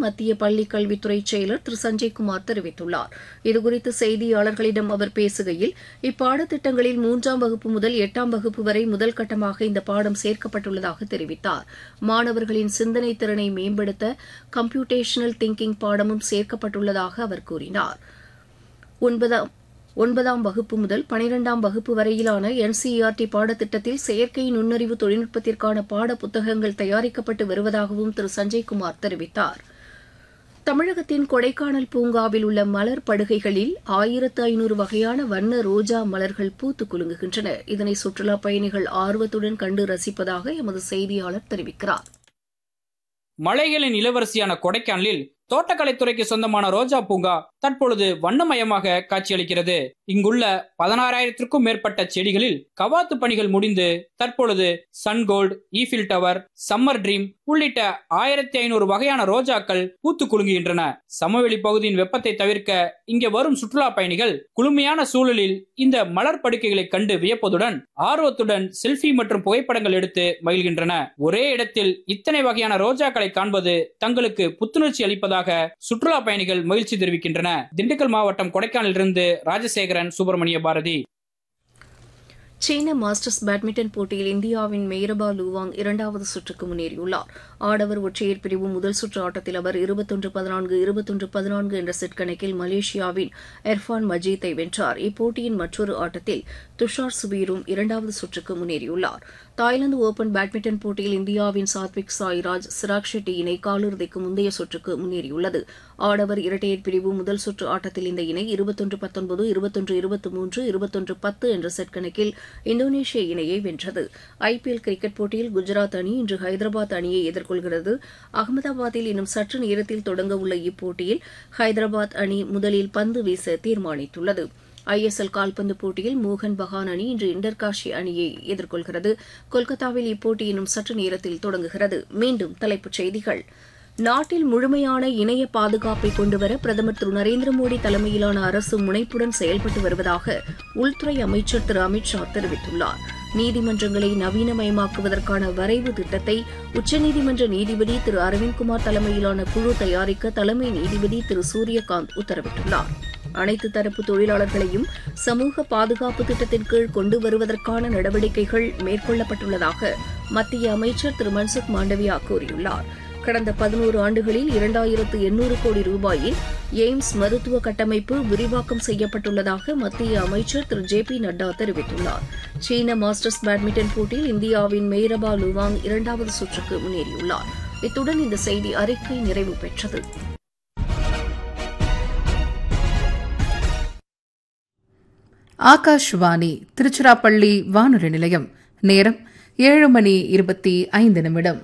மத்திய பள்ளிக் கல்வித்துறை செயலர் திரு சஞ்சய்குமார் தெரிவித்துள்ளார். இதுகுறித்து செய்தியாளர்களிடம் அவர் பேசுகையில், இப்பாடத்திட்டங்களில் 3ஆம் வகுப்பு முதல் 8ஆம் வகுப்பு வரை முதல் கட்டமாக இந்த பாடம் சேர்க்கப்பட்டுள்ளதாக தெரிவித்தார். மாணவர்களின் சிந்தனை திறனை மேம்படுத்த கம்ப்யூட்டேஷனல் திங்கிங் பாடமும் சேர்க்கப்பட்டுள்ளதாக அவர் கூறினார். 9ஆம் வகுப்பு முதல் 12ஆம் வகுப்பு வரையிலான NCERT பாடத்திட்டத்தில் செயற்கை நுண்ணறிவு தொழில்நுட்பத்திற்கான பாட புத்தகங்கள் தயாரிக்கப்பட்டு வருவதாகவும் திரு சஞ்சய்குமார் தெரிவித்தார். தமிழகத்தின் கொடைக்கானல் பூங்காவில் உள்ள மலர் படுகைகளில் 1500 வகையான வண்ண ரோஜா மலர்கள் பூத்து குலுங்குகின்றன. இதனை சுற்றுலாப் பயணிகள் ஆர்வத்துடன் கண்டு ரசிப்பதாக எமது செய்தியாளர் தெரிவிக்கிறார். மலைகளின் இளவரசியான கொடைக்கானலில் தோட்டக்கலைத்துறைக்கு சொந்தமான ரோஜா பூங்கா தற்பொழுது வண்ணமயமாக காட்சியளிக்கிறது. இங்குள்ள 16,000க்கும் மேற்பட்ட செடிகளில் கவாத்து பணிகள் முடிந்து தற்பொழுது sungold, Eiffel tower, summer dream உள்ளிட்ட 1500 வகையான ரோஜாக்கள் பூத்து குலுங்குகின்றன. சமவெளி பகுதியின் வெப்பத்தை தவிர்க்க இங்கே வரும் சுற்றுலா பயணிகள் குளுமையான சூழலில் இந்த மலர் படுக்கைகளை கண்டு வியப்பதுடன் ஆர்வத்துடன் செல்ஃபி மற்றும் புகைப்படங்கள் எடுத்து மகிழ்கின்றன. ஒரே இடத்தில் இத்தனை வகையான ரோஜாக்களை காண்பது தங்களுக்கு புத்துணர்ச்சி அளிப்பதாக சுற்றுலா பயணிகள் மகிழ்ச்சி தெரிவிக்கின்றனர். திண்டுக்கல் மாவட்டம் கொடைக்கானலிலிருந்து ராஜசேகரன், சுப்பிரமணிய பாரதி. சீன மாஸ்டர்ஸ் பேட்மிண்டன் போட்டியில் இந்தியாவின் மெய்ரபா லூவாங் 2வது சுற்றுக்கு முன்னேறியுள்ளார். ஆடவர் ஒற்றையர் பிரிவு முதல் சுற்று ஆட்டத்தில் அவர் 21-14, 21-14 என்ற செட் கணக்கில் மலேசியாவின் எர்ஃபான் மஜீத்தை வென்றார். இப்போட்டியின் மற்றொரு ஆட்டத்தில் துஷார் சுபீரும் 2வது சுற்றுக்கு முன்னேறியுள்ளார். தாய்லாந்து ஓபன் பேட்மிண்டன் போட்டியில் இந்தியாவின் சாத்விக் சாய்ராஜ், சிராக் ஷெட்டி இணை காலிறுதிக்கு முந்தைய சுற்றுக்கு முன்னேறியுள்ளது. ஆடவர் இரட்டையர் பிரிவு முதல் சுற்று ஆட்டத்தில் இந்த இணை 21-19, 21-23, 21-10 என்ற செட் கணக்கில் இந்தோனேஷிய இணையை வென்றது. IPL கிரிக்கெட் போட்டியில் குஜராத் அணி இன்று ஹைதராபாத் அணியை எதிர்கொள்கிறது. அகமதாபாத்தில் இன்னும் சற்று நேரத்தில் தொடங்க உள்ள இப்போட்டியில் ஹைதராபாத் அணி முதலில் பந்து வீச தீர்மானித்துள்ளது. ISL கால்பந்து போட்டியில் மோகன் பகான் அணி இன்று இண்டர்காஷி அணியை எதிர்கொள்கிறது. கொல்கத்தாவில் இப்போட்டி இன்னும் சற்று நேரத்தில் தொடங்குகிறது. மீண்டும் தலைப்புச் செய்திகள். நாட்டில் முழுமையான இணைய பாதுகாப்பை கொண்டுவர பிரதமர் திரு நரேந்திர மோடி தலைமையிலான அரசு முனைப்புடன் செயல்பட்டு வருவதாக உள்துறை அமைச்சர் திரு அமித் ஷா தெரிவித்துள்ளார். நீதிமன்றங்களை நவீனமயமாக்குவதற்கான வரைவு திட்டத்தை உச்சநீதிமன்ற நீதிபதி திரு அரவிந்த்குமார் தலைமையிலான குழு தயாரிக்க தலைமை நீதிபதி திரு சூரியகாந்த் உத்தரவிட்டுள்ளார். அனைத்து தரப்பு தொழிலாளர்களையும் சமூக பாதுகாப்பு திட்டத்தின் கீழ் கொண்டு வருவதற்கான நடவடிக்கைகள் மேற்கொள்ளப்பட்டுள்ளதாக மத்திய அமைச்சர் திரு மன்சுக் மாண்டவியா கூறியுள்ளார். கடந்த 11 ஆண்டுகளில் 2800 கோடி ரூபாயில் எய்ம்ஸ் மருத்துவ கட்டமைப்பு விரிவாக்கம் செய்யப்பட்டுள்ளதாக மத்திய அமைச்சர் திரு JP நட்டா தெரிவித்துள்ளார். சீன மாஸ்டர்ஸ் பேட்மிண்டன் போட்டியில் இந்தியாவின் மெய்ரபா லூவாங் 2வது சுற்றுக்கு முன்னேறியுள்ளார். இத்துடன் இந்த செய்தி அறிக்கை நிறைவு பெற்றது. ஆகாஷ்வாணி திருச்சிராப்பள்ளி வானொலி நிலையம். நேரம் 7:25.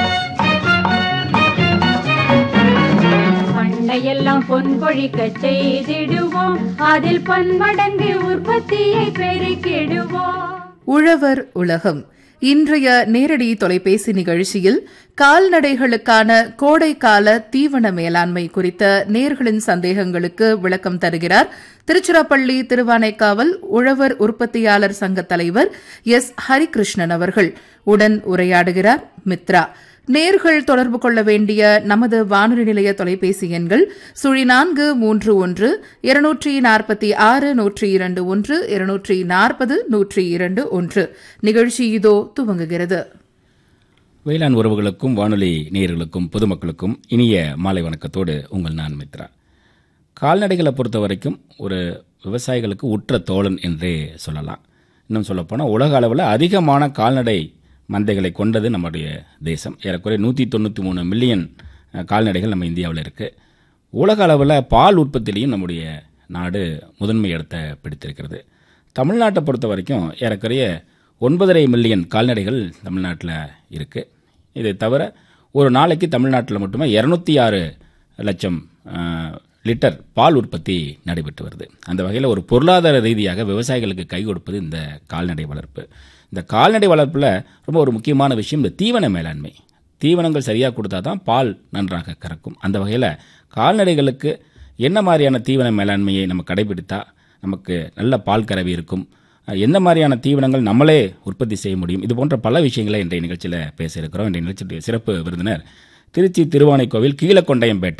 எல்லாம் பொன் கொழிக்க செய்திடுவோம், அதில் பன்மடங்கு உற்பத்தியை பெருக்கிடுவோம். உழவர் உலகம். இன்றைய நேரடி தொலைபேசி நிகழ்ச்சியில் கால்நடைகளுக்கான கோடைக்கால தீவன மேலாண்மை குறித்த நேயர்களின் சந்தேகங்களுக்கு விளக்கம் தருகிறார் திருச்சிராப்பள்ளி திருவானைக்காவல் உழவர் உற்பத்தியாளர் சங்க தலைவர் எஸ் ஹரிகிருஷ்ணன் அவர்கள். உடன் உரையாடுகிறார் மித்ரா. நேர்கள் தொடர்பு கொள்ள வேண்டிய நமது வானொலி நிலைய தொலைபேசி எண்கள் 0431 246 102 240 102. நிகழ்ச்சி இதோ துவங்குகிறது. வேளாண் உறவுகளுக்கும் வானொலி நேயர்களுக்கும் பொதுமக்களுக்கும் இனிய மாலை வணக்கத்தோடு உங்கள் நான் மித்ரா. கால்நடைகளை பொறுத்த வரைக்கும் ஒரு விவசாயிகளுக்கு உற்ற தோழன் என்றே சொல்லலாம். இன்னும் சொல்லப்போனால் உலக அளவில் அதிகமான கால்நடை மந்தைகளை கொண்டது நம்முடைய தேசம். ஏறக்குறைய 193 மில்லியன் கால்நடைகள் நம்ம இந்தியாவில் இருக்குது. உலக அளவில் பால் உற்பத்திலையும் நம்முடைய நாடு முதன்மை இடத்தை பிடித்திருக்கிறது. தமிழ்நாட்டை பொறுத்த வரைக்கும் ஏறக்குறைய 9.5 மில்லியன் கால்நடைகள் தமிழ்நாட்டில் இருக்குது. இதை தவிர ஒரு நாளைக்கு தமிழ்நாட்டில் மட்டுமே 206 லட்சம் லிட்டர் பால் உற்பத்தி நடைபெற்று வருது. அந்த வகையில் ஒரு பொருளாதார ரீதியாக விவசாயிகளுக்கு கை கொடுப்பது இந்த கால்நடை வளர்ப்பு. இந்த கால்நடை வளர்ப்பில் ரொம்ப ஒரு முக்கியமான விஷயம் இந்த தீவன மேலாண்மை. தீவனங்கள் சரியாக கொடுத்தா தான் பால் நன்றாக கறக்கும். அந்த வகையில் கால்நடைகளுக்கு என்ன மாதிரியான தீவன மேலாண்மையை நம்ம கடைபிடித்தா நமக்கு நல்ல பால் கறவை இருக்கும், எந்த மாதிரியான தீவனங்கள் நம்மளே உற்பத்தி செய்ய முடியும், இது போன்ற பல விஷயங்களை இன்றைய நிகழ்ச்சியில் பேச இருக்கிறோம். இன்றைய நிகழ்ச்சியுடைய சிறப்பு விருந்தினர் திருச்சி திருவானைக்கோவில் கீழக்கொண்டையம்பேட்டை